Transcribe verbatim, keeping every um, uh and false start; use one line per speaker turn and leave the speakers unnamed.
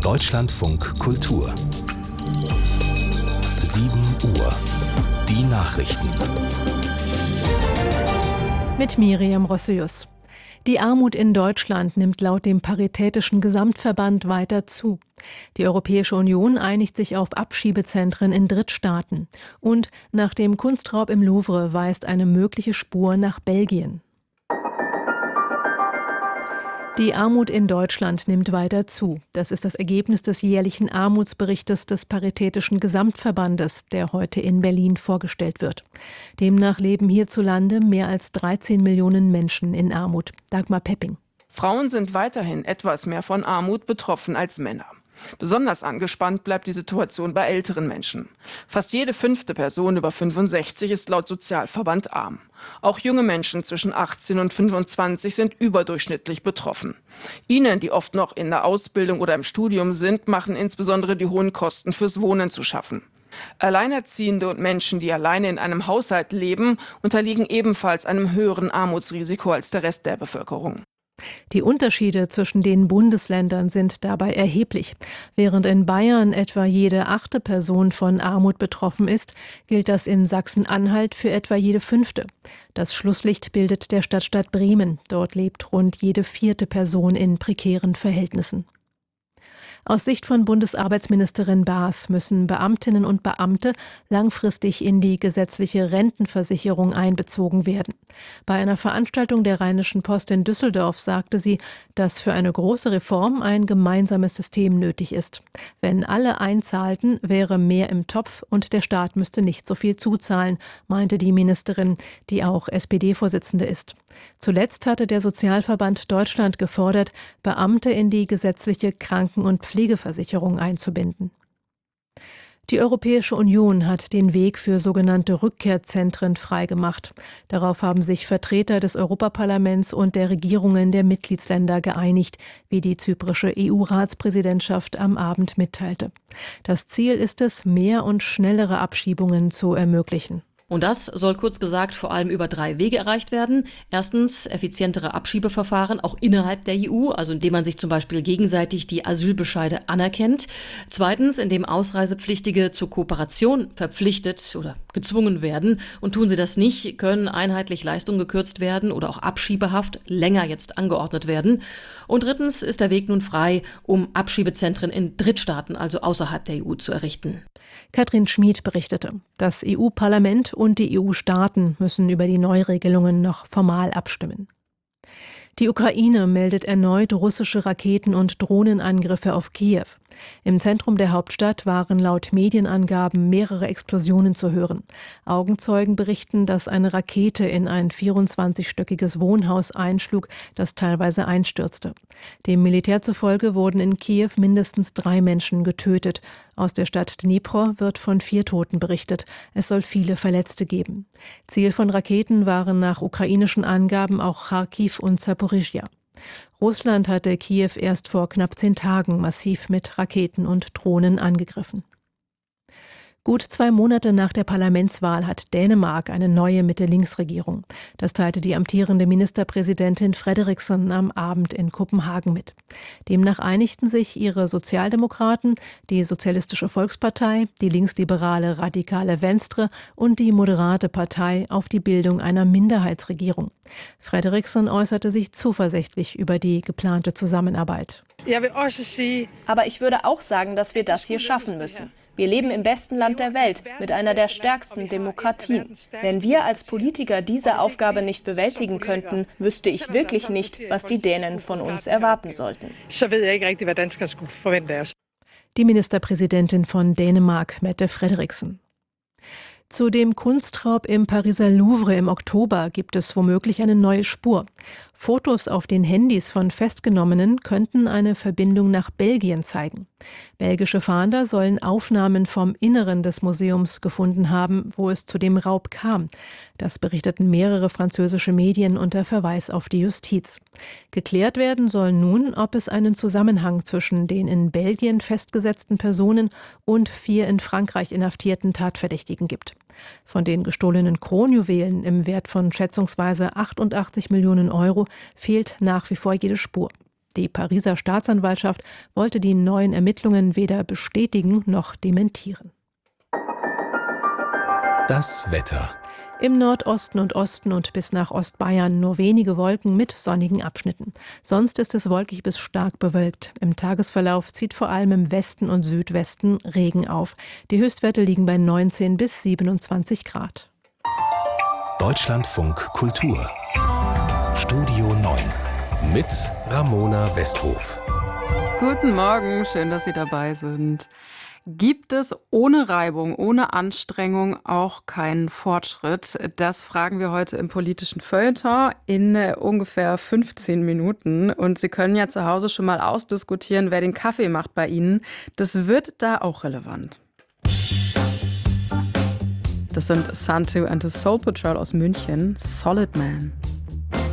Deutschlandfunk Kultur. sieben Uhr. Die Nachrichten.
Mit Miriam Rossius. Die Armut in Deutschland nimmt laut dem Paritätischen Gesamtverband weiter zu. Die Europäische Union einigt sich auf Abschiebezentren in Drittstaaten. Und nach dem Kunstraub im Louvre weist eine mögliche Spur nach Belgien. Die Armut in Deutschland nimmt weiter zu. Das ist das Ergebnis des jährlichen Armutsberichtes des Paritätischen Gesamtverbandes, der heute in Berlin vorgestellt wird. Demnach leben hierzulande mehr als dreizehn Millionen Menschen in Armut. Dagmar Pepping.
Frauen sind weiterhin etwas mehr von Armut betroffen als Männer. Besonders angespannt bleibt die Situation bei älteren Menschen. Fast jede fünfte Person über fünfundsechzig ist laut Sozialverband arm. Auch junge Menschen zwischen achtzehn und fünfundzwanzig sind überdurchschnittlich betroffen. Ihnen, die oft noch in der Ausbildung oder im Studium sind, machen insbesondere die hohen Kosten fürs Wohnen zu schaffen. Alleinerziehende und Menschen, die alleine in einem Haushalt leben, unterliegen ebenfalls einem höheren Armutsrisiko als der Rest der Bevölkerung.
Die Unterschiede zwischen den Bundesländern sind dabei erheblich. Während in Bayern etwa jede achte Person von Armut betroffen ist, gilt das in Sachsen-Anhalt für etwa jede fünfte. Das Schlusslicht bildet der Stadtstaat Bremen. Dort lebt rund jede vierte Person in prekären Verhältnissen. Aus Sicht von Bundesarbeitsministerin Baas müssen Beamtinnen und Beamte langfristig in die gesetzliche Rentenversicherung einbezogen werden. Bei einer Veranstaltung der Rheinischen Post in Düsseldorf sagte sie, dass für eine große Reform ein gemeinsames System nötig ist. Wenn alle einzahlten, wäre mehr im Topf und der Staat müsste nicht so viel zuzahlen, meinte die Ministerin, die auch S P D-Vorsitzende ist. Zuletzt hatte der Sozialverband Deutschland gefordert, Beamte in die gesetzliche Kranken- und Pflegeversicherung einzubinden. Die Europäische Union hat den Weg für sogenannte Rückkehrzentren freigemacht. Darauf haben sich Vertreter des Europaparlaments und der Regierungen der Mitgliedsländer geeinigt, wie die zyprische E U-Ratspräsidentschaft am Abend mitteilte. Das Ziel ist es, mehr und schnellere Abschiebungen zu ermöglichen.
Und das soll kurz gesagt vor allem über drei Wege erreicht werden. Erstens effizientere Abschiebeverfahren, auch innerhalb der E U, also indem man sich zum Beispiel gegenseitig die Asylbescheide anerkennt. Zweitens, indem Ausreisepflichtige zur Kooperation verpflichtet oder gezwungen werden. Und tun sie das nicht, können einheitlich Leistungen gekürzt werden oder auch Abschiebehaft länger jetzt angeordnet werden. Und drittens ist der Weg nun frei, um Abschiebezentren in Drittstaaten, also außerhalb der E U, zu errichten.
Katrin Schmid berichtete, das E U-Parlament und die E U-Staaten müssen über die Neuregelungen noch formal abstimmen. Die Ukraine meldet erneut russische Raketen- und Drohnenangriffe auf Kiew. Im Zentrum der Hauptstadt waren laut Medienangaben mehrere Explosionen zu hören. Augenzeugen berichten, dass eine Rakete in ein vierundzwanzigstöckiges Wohnhaus einschlug, das teilweise einstürzte. Dem Militär zufolge wurden in Kiew mindestens drei Menschen getötet. Aus der Stadt Dnipro wird von vier Toten berichtet. Es soll viele Verletzte geben. Ziel von Raketen waren nach ukrainischen Angaben auch Charkiw und Zaporizhzhia. Russland hatte Kiew erst vor knapp zehn Tagen massiv mit Raketen und Drohnen angegriffen. Gut zwei Monate nach der Parlamentswahl hat Dänemark eine neue Mitte-Links-Regierung. Das teilte die amtierende Ministerpräsidentin Frederiksen am Abend in Kopenhagen mit. Demnach einigten sich ihre Sozialdemokraten, die Sozialistische Volkspartei, die linksliberale Radikale Venstre und die Moderate Partei auf die Bildung einer Minderheitsregierung. Frederiksen äußerte sich zuversichtlich über die geplante Zusammenarbeit.
Aber ich würde auch sagen, dass wir das hier schaffen müssen. Wir leben im besten Land der Welt, mit einer der stärksten Demokratien. Wenn wir als Politiker diese Aufgabe nicht bewältigen könnten, wüsste ich wirklich nicht, was die Dänen von uns erwarten sollten.
Die Ministerpräsidentin von Dänemark, Mette Frederiksen. Zu dem Kunstraub im Pariser Louvre im Oktober gibt es womöglich eine neue Spur. Fotos auf den Handys von Festgenommenen könnten eine Verbindung nach Belgien zeigen. Belgische Fahnder sollen Aufnahmen vom Inneren des Museums gefunden haben, wo es zu dem Raub kam. Das berichteten mehrere französische Medien unter Verweis auf die Justiz. Geklärt werden soll nun, ob es einen Zusammenhang zwischen den in Belgien festgesetzten Personen und vier in Frankreich inhaftierten Tatverdächtigen gibt. Von den gestohlenen Kronjuwelen im Wert von schätzungsweise achtundachtzig Millionen Euro fehlt nach wie vor jede Spur. Die Pariser Staatsanwaltschaft wollte die neuen Ermittlungen weder bestätigen noch dementieren.
Das Wetter.
Im Nordosten und Osten und bis nach Ostbayern nur wenige Wolken mit sonnigen Abschnitten. Sonst ist es wolkig bis stark bewölkt. Im Tagesverlauf zieht vor allem im Westen und Südwesten Regen auf. Die Höchstwerte liegen bei neunzehn bis siebenundzwanzig Grad.
Deutschlandfunk Kultur. Studio neun mit Ramona Westhof.
Guten Morgen, schön, dass Sie dabei sind. Gibt es ohne Reibung, ohne Anstrengung auch keinen Fortschritt? Das fragen wir heute im politischen Feuilleton in ungefähr fünfzehn Minuten. Und Sie können ja zu Hause schon mal ausdiskutieren, wer den Kaffee macht bei Ihnen. Das wird da auch relevant. Das sind Santu and the Soul Patrol aus München, Solid Man.